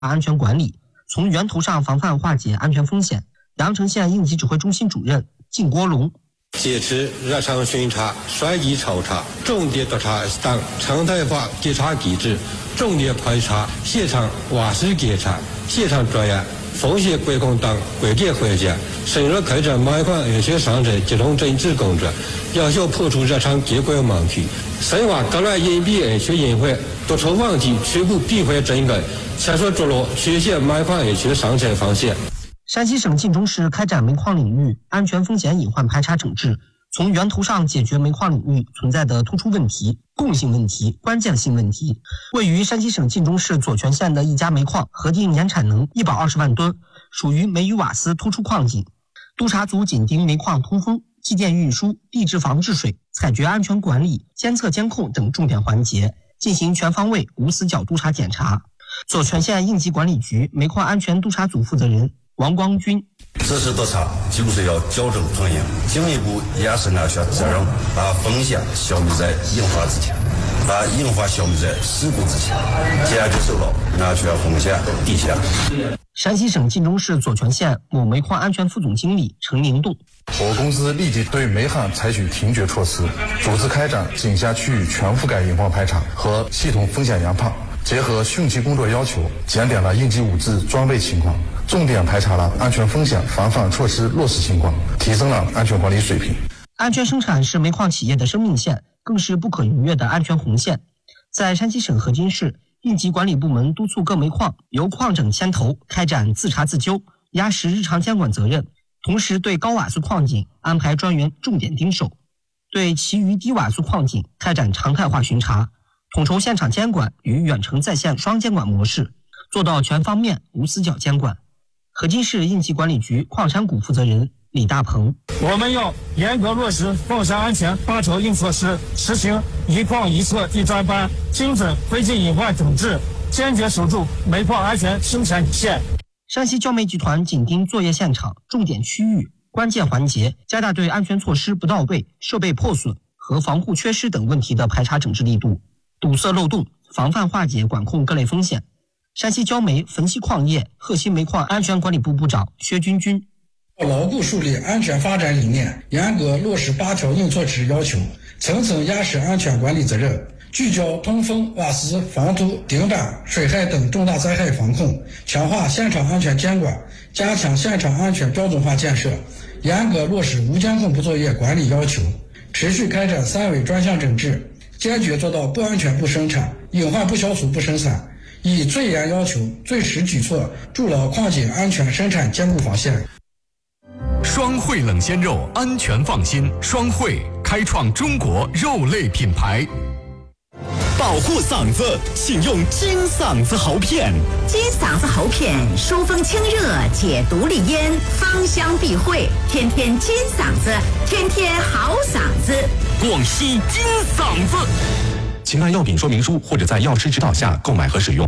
安全管理，从源头上防范化解安全风险。阳城县应急指挥中心主任靳国龙。 坚持日常巡查、随机抽查、重点督查等常态化检查机制，重点排查现场瓦石检查、现场专业、风险管控等关键环节，深入开展煤矿安全生产集中整治工作，有效破除日常监管盲区，深挖各类隐蔽安全隐患，督促网企全部闭环整改，切实着落全县煤矿安全生产方向。 山西省晋中市开展煤矿领域安全风险隐患排查整治，从源头上解决煤矿领域存在的突出问题、共性问题、关键性问题。位于山西省晋中市左权县的一家煤矿，核定年产能120万吨，属于煤与瓦斯突出矿井。督查组紧盯煤矿通风、机电运输、地质防治水、采掘安全管理、监测监控等重点环节，进行全方位无死角督查检查。左权县应急管理局煤矿安全督查组负责人王光军， 这次督查就是要矫正转型，进一步延伸安全责任，把风险消灭在隐患之前，把隐患消灭在事故之前，坚决守牢安全风险底线。 山西省晋中市左权县某煤矿安全副总经理陈明栋， 我公司立即对煤焊采取停绝措施，组织开展井下区域全覆盖隐患排查和系统风险研判，结合汛期工作要求，检点了应急物资装备情况，重点排查了安全风险防范措施落实情况，提升了安全管理水平。 安全生产是煤矿企业的生命线，更是不可逾越的安全红线。在山西省河津市，应急管理部门督促各煤矿由矿整牵头开展自查自纠，压实日常监管责任，同时对高瓦斯矿井安排专员重点盯守，对其余低瓦斯矿井开展常态化巡查，统筹现场监管与远程在线双监管模式，做到全方面无死角监管。河津市应急管理局矿山谷负责人李大鹏， 我们要严格落实矿山安全8条硬措施，实行一矿一测一专班，精准推进隐患整治，坚决守住煤矿安全生产底线。 山西焦煤集团紧盯作业现场、重点区域、关键环节，加大对安全措施不到位、设备破损和防护缺失等问题的排查整治力度，堵塞漏洞，防范化解管控各类风险。山西焦煤汾西矿业鹤溪煤矿安全管理部部长薛军军， 牢固树立安全发展理念，严格落实8条硬措施要求，层层压实安全管理责任，聚焦通风、瓦斯、防土、顶板、水害等重大灾害防控，强化现场安全监管，加强现场安全标准化建设，严格落实无监控不作业管理要求，持续开展3维专项整治，坚决做到不安全不生产、隐患不消除不生产，以最严要求、最实举措筑牢矿井安全生产坚固防线。 双汇冷鲜肉，安全放心。双汇开创中国肉类品牌。 保护嗓子，请用金嗓子喉片。 金嗓子喉片疏风清热，解毒利咽，芳香避秽，天天金嗓子，天天好嗓子。 广西金嗓子，请按药品说明书或者在药师指导下购买和使用。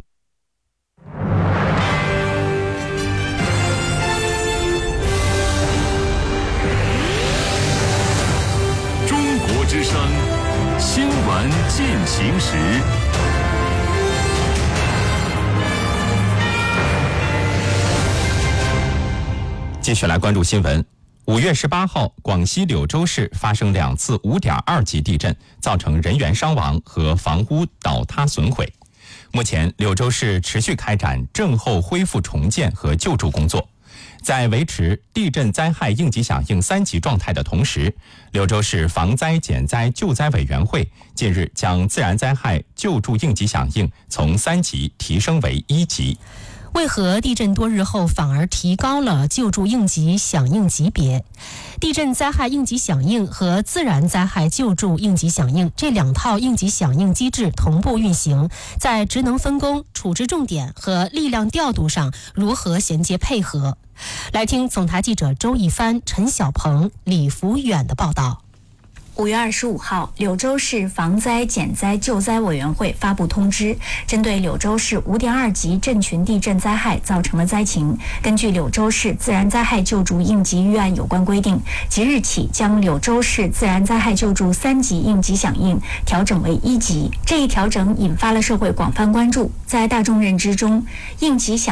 中国之声，新闻进行时。 继续来关注新闻。5月18号，广西柳州市发生2次5.2级地震，造成人员伤亡和房屋倒塌损毁。目前，柳州市持续开展震后恢复重建和救助工作。在维持地震灾害应急响应3级状态的同时，柳州市防灾减灾救灾委员会近日将自然灾害救助应急响应从3级提升为1级。 为何地震多日后反而提高了救助应急响应级别？地震灾害应急响应和自然灾害救助应急响应这2套应急响应机制同步运行，在职能分工、处置重点和力量调度上如何衔接配合？来听总台记者周一帆、陈小鹏、李福远的报道。 5月25号，柳州市防灾减灾救灾委员会发布通知，针对柳州市5.2级震群地震灾害造成的灾情，根据柳州市自然灾害救助应急预案有关规定，即日起将柳州市自然灾害救助3级应急响应调整为1级。这一调整引发了社会广泛关注。在大众认知中，应急响